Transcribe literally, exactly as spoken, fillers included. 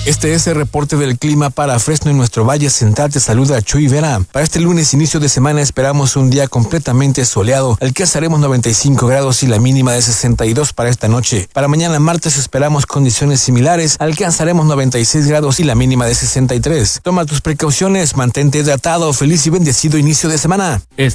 Este es el reporte del clima para Fresno y nuestro Valle Central. Te saluda Chuy Vera. Para este lunes, inicio de semana, esperamos un día completamente soleado. Alcanzaremos noventa y cinco grados y la mínima de sesenta y dos para esta noche. Para mañana martes esperamos condiciones similares. Alcanzaremos noventa y seis grados y la mínima de sesenta y tres. Toma tus precauciones, mantente hidratado. Feliz y bendecido inicio de semana.